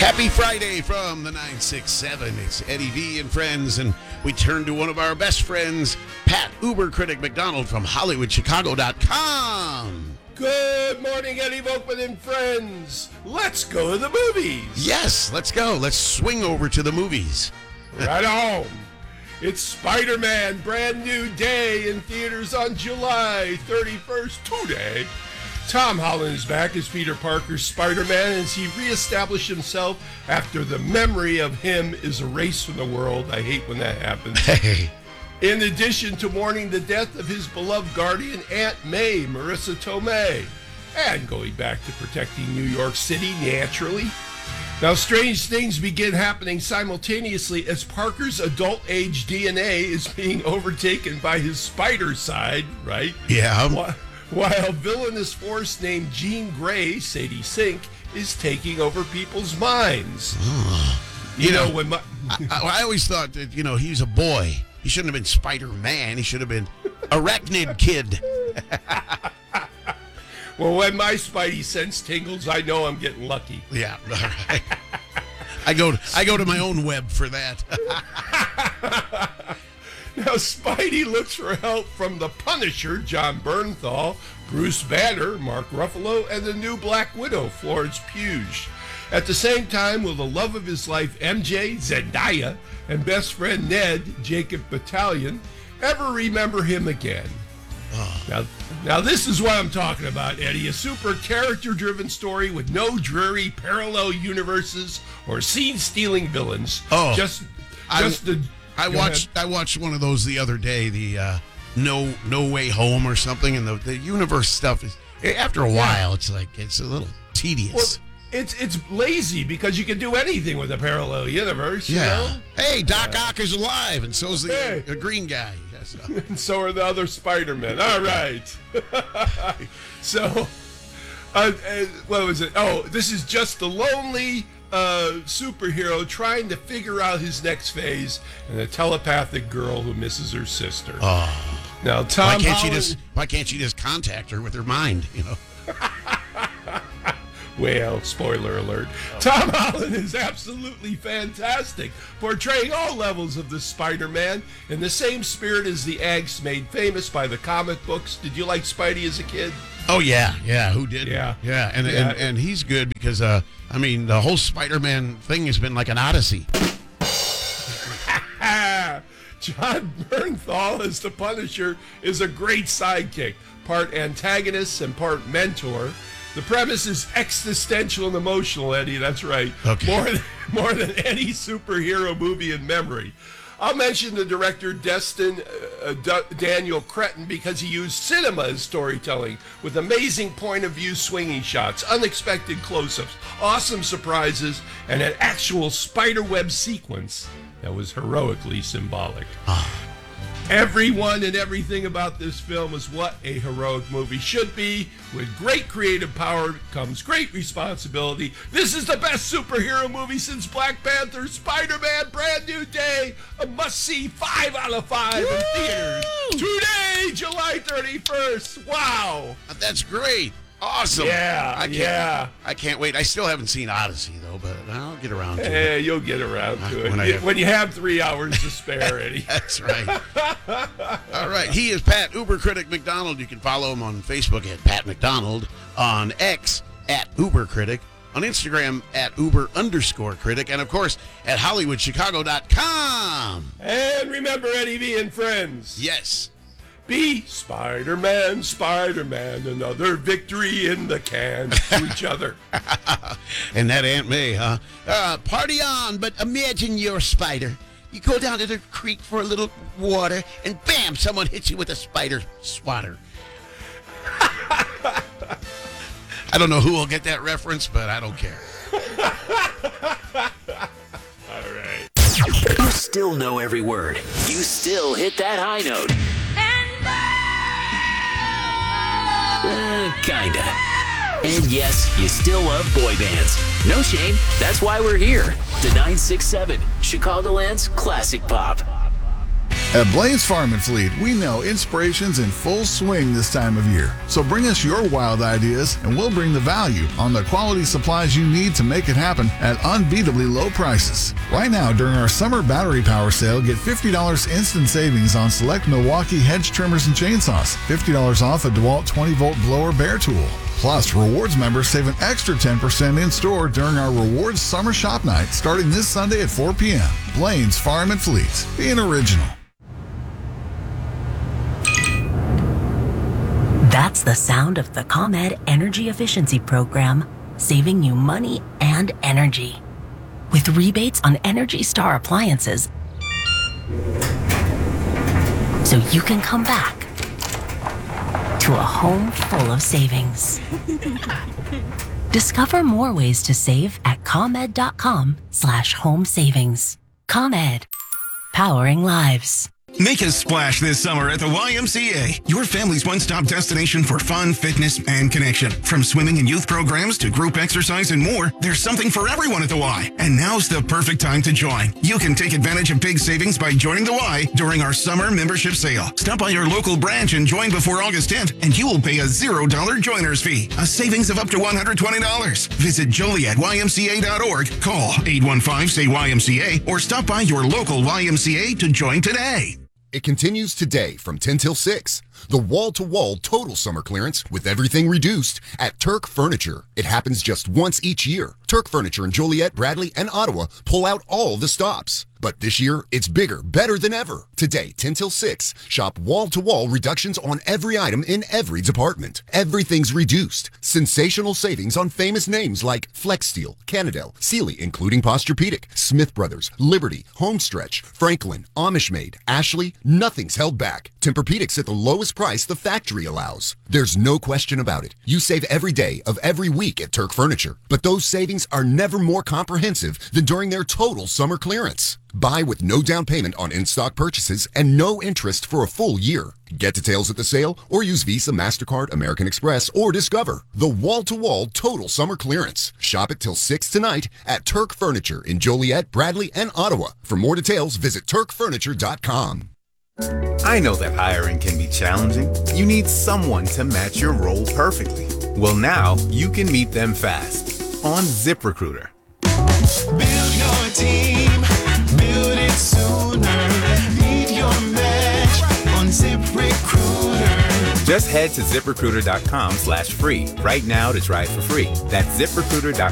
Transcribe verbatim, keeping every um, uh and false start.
Happy Friday from the nine six seven. It's Eddie V and friends, and we turn to one of our best friends, Pat Uber Critic McDonald from Hollywood Chicago dot com. Good morning, Eddie Volkman and friends. Let's go to the movies. Yes, let's go. Let's swing over to the movies. Right on. It's Spider-Man, brand new day in theaters on July thirty-first, today. Tom Holland is back as Peter Parker's Spider-Man as he reestablished himself after the memory of him is erased from the world. I hate when that happens. Hey. In addition to mourning the death of his beloved guardian, Aunt May, Marissa Tomei, and going back to protecting New York City naturally. Now, strange things begin happening simultaneously as Parker's adult-age D N A is being overtaken by his spider side, right? Yeah. While, while villainous force named Jean Grey, Sadie Sink, is taking over people's minds. Oh. You, You know, know, when my... I, I always thought that, you know, he's a boy. He shouldn't have been Spider-Man. He should have been Arachnid Kid. Well, when my spidey sense tingles, I know I'm getting lucky. Yeah, all right. I go to, I go to my own web for that. Now, Spidey looks for help from the Punisher, John Bernthal, Bruce Banner, Mark Ruffalo, and the new Black Widow, Florence Pugh. At the same time, will the love of his life, M J, Zendaya, and best friend Ned, Jacob Battalion, ever remember him again? Oh. Now, now, this is what I'm talking about, Eddie. A super character-driven story with no dreary parallel universes or scene-stealing villains. Oh, just, I, just the. I watched. Ahead. I watched one of those the other day. The uh, No No Way Home or something, and the the universe stuff is. After a while, yeah. it's like it's a little tedious. Well, It's it's lazy because you can do anything with a parallel universe. You yeah. know? Hey, Doc yeah. Ock is alive, and so's the, hey. the green guy. Yes, uh. And so are the other Spider-Men. All right. so, uh, uh, what was it? Oh, this is just the lonely uh, superhero trying to figure out his next phase, and a telepathic girl who misses her sister. Oh. Now, Tom why can't Holland, she just Why can't she just contact her with her mind? You know. Well, spoiler alert. Tom Holland is absolutely fantastic, portraying all levels of the Spider-Man in the same spirit as the angst made famous by the comic books. Did you like Spidey as a kid? Oh, yeah. Yeah, who did? Yeah. Yeah, and, yeah. and, and he's good because, uh, I mean, the whole Spider-Man thing has been like an odyssey. John Bernthal as the Punisher is a great sidekick, part antagonist and part mentor. The premise is existential and emotional, Eddie. That's right. Okay. More than, more than any superhero movie in memory. I'll mention the director Destin uh, D- Daniel Cretton because he used cinema as storytelling with amazing point-of-view swinging shots, unexpected close-ups, awesome surprises, and an actual spiderweb sequence that was heroically symbolic. Ah. Everyone and everything about this film is what a heroic movie should be. With great creative power comes great responsibility. This is the best superhero movie since Black Panther, Spider-Man, Brand New Day. A must-see five out of five Woo! In theaters. Today, July thirty-first. Wow. That's great. Awesome. Yeah, I can't, yeah. I can't wait. I still haven't seen Odyssey, though, but I'll get around to hey, it. You'll get around to when it. I have... When you have three hours to spare, Eddie. That's right. All right. He is Pat Uber Critic McDonald. You can follow him on Facebook at Pat McDonald, on X at Uber Critic, on Instagram at Uber underscore Critic, and, of course, at Hollywood Chicago dot com. And remember, Eddie V and friends. Yes. Be Spider-Man, Spider-Man, another victory in the can to each other. And that Aunt May, huh? Uh, party on, but imagine you're a spider. You go down to the creek for a little water, and bam, someone hits you with a spider swatter. I don't know who will get that reference, but I don't care. All right. You still know every word. You still hit that high note. Uh, kinda. And yes, you still love boy bands. No shame, that's why we're here. The nine six seven, Chicagoland's Classic Pop. At Blaine's Farm and Fleet, we know inspiration's in full swing this time of year. So bring us your wild ideas and we'll bring the value on the quality supplies you need to make it happen at unbeatably low prices. Right now, during our summer battery power sale, get fifty dollars instant savings on select Milwaukee hedge trimmers and chainsaws, fifty dollars off a DeWalt twenty volt blower bear tool. Plus, Rewards members save an extra ten percent in store during our Rewards Summer Shop Night starting this Sunday at four p.m. Blaine's Farm and Fleet, being original. That's the sound of the ComEd Energy Efficiency Program, saving you money and energy. With rebates on Energy Star appliances, so you can come back to a home full of savings. Discover more ways to save at ComEd.com slash home savings. ComEd, powering lives. Make a splash this summer at the Y M C A, your family's one-stop destination for fun, fitness, and connection. From swimming and youth programs to group exercise and more, there's something for everyone at the Y. And now's the perfect time to join. You can take advantage of big savings by joining the Y during our summer membership sale. Stop by your local branch and join before August tenth, and you will pay a zero dollar joiner's fee, a savings of up to one hundred twenty dollars. Visit Joliet Y M C A dot org, call eight one five, S A Y Y M C A, or stop by your local Y M C A to join today. It continues today from ten till six. The wall-to-wall total summer clearance with everything reduced at Turk Furniture. It happens just once each year. Turk Furniture in Joliet, Bradley, and Ottawa pull out all the stops. But this year, it's bigger, better than ever. Today, ten till six, shop wall-to-wall reductions on every item in every department. Everything's reduced. Sensational savings on famous names like FlexSteel, Canadel, Sealy, including Posturepedic, Smith Brothers, Liberty, Homestretch, Franklin, Amishmade, Ashley. Nothing's held back. Tempur-Pedic's at the lowest price the factory allows. There's no question about it. You save every day of every week at Turk Furniture. But those savings are never more comprehensive than during their total summer clearance. Buy with no down payment on in-stock purchases and no interest for a full year. Get details at the sale or use Visa, MasterCard, American Express, or Discover. The wall-to-wall total summer clearance. Shop it till six tonight at Turk Furniture in Joliet, Bradley, and Ottawa. For more details, visit turk furniture dot com. I know that hiring can be challenging. You need someone to match your role perfectly. Well, now you can meet them fast on ZipRecruiter. Build your team, build it sooner. Meet your match on ZipRecruiter. Just head to ZipRecruiter.com slash free right now to try it for free. That's ZipRecruiter.com